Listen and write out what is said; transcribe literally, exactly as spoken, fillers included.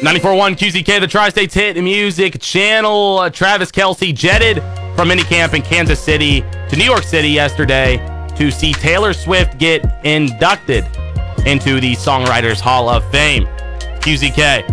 ninety-four point one Q Z K, the Tri-States Hit Music Channel. Uh, Travis Kelce jetted from minicamp in Kansas City to New York City yesterday to see Taylor Swift get inducted into the Songwriters Hall of Fame. Q Z K.